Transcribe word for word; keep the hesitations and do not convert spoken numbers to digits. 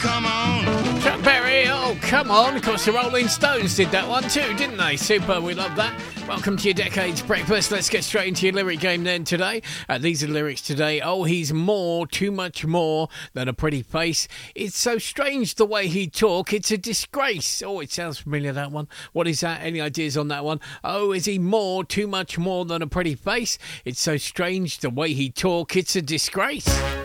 Come on. Chuck Berry, oh, come on. Of course, the Rolling Stones did that one too, didn't they? Super, we love that. Welcome to your Decades Breakfast. Let's get straight into your lyric game then today. Uh, these are the lyrics today. Oh, he's more, too much more than a pretty face. It's so strange the way he talk. It's a disgrace. Oh, it sounds familiar, that one. What is that? Any ideas on that one? Oh, is he more, too much more than a pretty face? It's so strange the way he talk. It's a disgrace.